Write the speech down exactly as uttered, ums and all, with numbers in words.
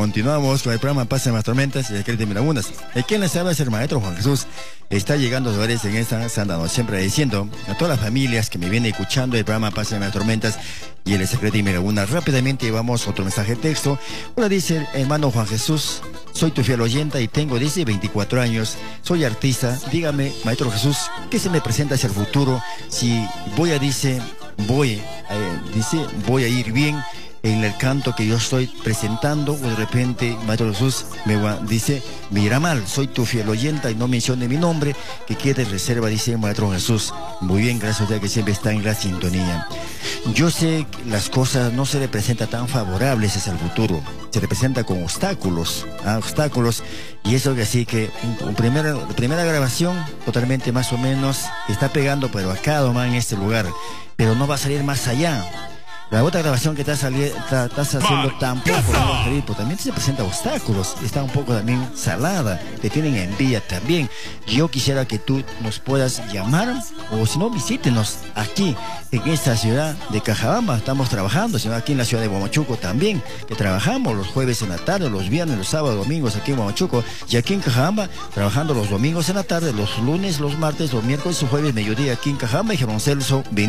continuamos con el programa Pase Más Tormentas y Secreto y Miramundas. El quien les habla es el maestro Juan Jesús. Está llegando a hogares en esta Santa Noche, siempre diciendo a todas las familias que me vienen escuchando el programa Pase Más Tormentas y el Secreto y Miramundas. Rápidamente llevamos otro mensaje de texto. Una dice, hermano Juan Jesús, soy tu fiel oyente y tengo, dice, veinticuatro años. Soy artista. Dígame, maestro Jesús, ¿qué se me presenta hacia el futuro? Si voy a, dice, voy, eh, dice, voy a ir bien en el canto que yo estoy presentando, o de repente, maestro Jesús, me va, dice, me irá mal, soy tu fiel oyenta y no mencione mi nombre, que quede reserva, dice maestro Jesús. Muy bien, gracias a usted que siempre está en la sintonía. Yo sé que las cosas no se le presentan tan favorables hacia el futuro, se representa con obstáculos, ¿ah? obstáculos, y eso que así que, en primera, la primera grabación, totalmente más o menos, está pegando, pero acá nomás en este lugar, pero no va a salir más allá. La otra grabación que estás, está, estás haciendo tampoco no va a salir, pues también se presentan obstáculos, está un poco también salada, te tienen envidia también. Yo quisiera que tú nos puedas llamar, o si no, visítenos aquí, en esta ciudad de Cajabamba. Estamos trabajando, sino aquí en la ciudad de Huamachuco también, que trabajamos los jueves en la tarde, los viernes, los sábados, domingos aquí en Huamachuco, y aquí en Cajabamba, trabajando los domingos en la tarde, los lunes, los martes, los miércoles, los jueves, mediodía aquí en Cajabamba y Gerón Celso.